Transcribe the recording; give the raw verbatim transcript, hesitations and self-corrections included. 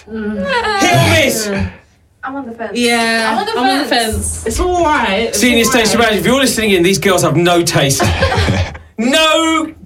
Hit or miss? I'm on the fence. Yeah, I'm on the I'm on the fence. fence. It's all right. It's Senior all right. station manager, if you're listening in, these girls have no taste. No